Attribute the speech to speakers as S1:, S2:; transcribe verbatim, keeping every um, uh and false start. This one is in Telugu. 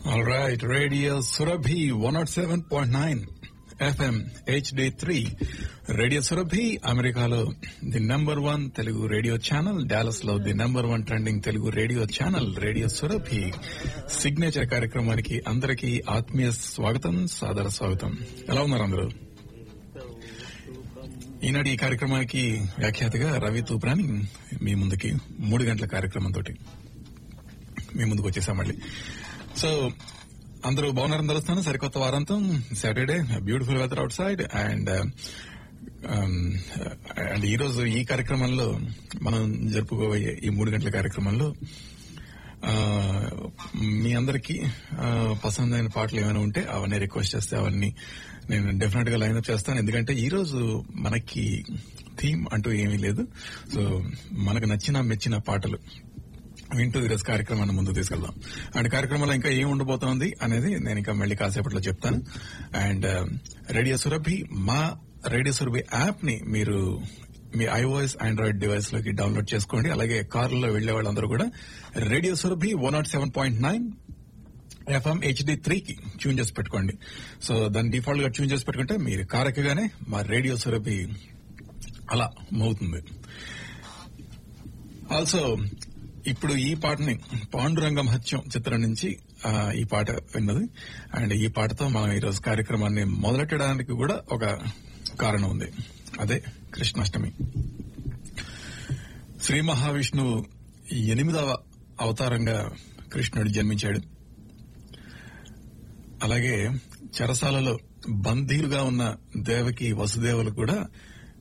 S1: All right, Radio Surabhi one oh seven point nine F M H D three. Radio Surabhi, అమెరికాలో the number one Telugu radio channel, Dallas లో the number one trending Telugu radio channel radio Surabhi signature కార్యక్రమానికి అందరికీ ఆత్మీయ స్వాగతం, సాదర స్వాగతం. ఎలా ఉన్నారు అందరూ? ఈనాటి ఈ కార్యక్రమానికి వ్యాఖ్యాతగా రవి తూప్రాని మీ ముందుకి మూడు గంటల కార్యక్రమంతో మీ ముందుకు వచ్చేసాం మళ్ళీ. సో అందరూ బాగున్నారని తెలుస్తాను. సరికొత్త వారాంతం, Saturday, beautiful weather out side. And and ఈ రోజు ఈ కార్యక్రమంలో మనం జరుపుకోబోయే ఈ మూడు గంటల కార్యక్రమంలో మీ అందరికీ పసందైన పాటలు ఏమైనా ఉంటే అవన్నీ రిక్వెస్ట్ చేస్తే అవన్నీ నేను డెఫినెట్ గా లైన్అప్ చేస్తాను. ఎందుకంటే ఈ రోజు మనకి థీమ్ అంటూ ఏమీ లేదు. సో మనకు నచ్చిన మెచ్చిన పాటలు వింటూ ఈరోజు కార్యక్రమాన్ని ముందుకు తీసుకెళ్దాం. అండ్ కార్యక్రమంలో ఇంకా ఏం ఉండబోతోంది అనేది నేను ఇంకా మళ్ళీ కాసేపట్లో చెప్తాను. అండ్ రేడియో సురభి, మా రేడియో సురభి యాప్ ని మీరు మీ ఐఓఎస్ ఆండ్రాయిడ్ డివైస్ లోకి డౌన్లోడ్ చేసుకోండి. అలాగే కారులో వెళ్లే వాళ్ళందరూ కూడా radio Surabhi one not seven point nine FM HD three కి ట్యూన్ చేసి పెట్టుకోండి. సో దాన్ని డిఫాల్ట్ గా ట్యూన్ చేసి పెట్టుకుంటే మీరు కారు ఎక్కగానే మా రేడియో సురభి అలా మోగుతుంది. ఆల్సో ఇప్పుడు ఈ పాటని పాండురంగం హత్యం చిత్రం నుంచి ఈ పాట విన్నది. అండ్ ఈ పాటతో మనం ఈరోజు కార్యక్రమాన్ని మొదలెట్టడానికి కూడా ఒక కారణం ఉంది. అదే కృష్ణాష్టమి. శ్రీ మహావిష్ణువు ఎనిమిదవ అవతారంగా కృష్ణుడు జన్మించాడు. అలాగే చెరసాలలో బందీలుగా ఉన్న దేవకి వసుదేవులు కూడా